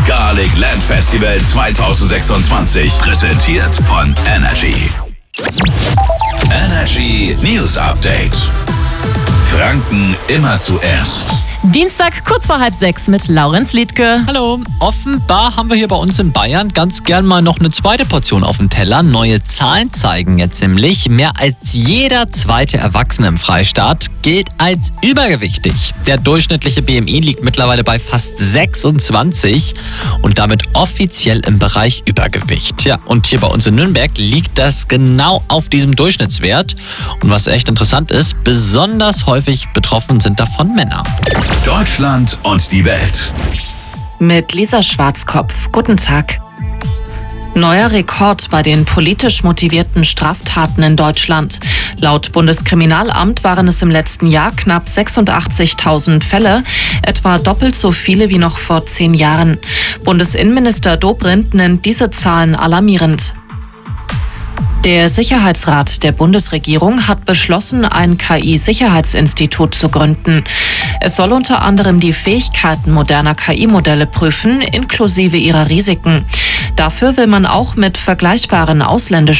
Garlic Land Festival 2026. Präsentiert von Energy. Energy News Update. Franken immer zuerst. Dienstag kurz vor 5:30 mit Laurenz Liedke. Hallo, offenbar haben wir hier bei uns in Bayern ganz gern mal noch eine zweite Portion auf dem Teller. Neue Zahlen zeigen jetzt nämlich, mehr als jeder zweite Erwachsene im Freistaat gilt als übergewichtig. Der durchschnittliche BMI liegt mittlerweile bei fast 26 und damit offiziell im Bereich Übergewicht. Ja, und hier bei uns in Nürnberg liegt das genau auf diesem Durchschnittswert. Und was echt interessant ist, besonders häufig betroffen sind davon Männer. Deutschland und die Welt. Mit Lisa Schwarzkopf. Guten Tag. Neuer Rekord bei den politisch motivierten Straftaten in Deutschland. Laut Bundeskriminalamt waren es im letzten Jahr knapp 86.000 Fälle, etwa doppelt so viele wie noch vor 10 Jahren. Bundesinnenminister Dobrindt nennt diese Zahlen alarmierend. Der Sicherheitsrat der Bundesregierung hat beschlossen, ein KI-Sicherheitsinstitut zu gründen. Es soll unter anderem die Fähigkeiten moderner KI-Modelle prüfen, inklusive ihrer Risiken. Dafür will man auch mit vergleichbaren ausländischen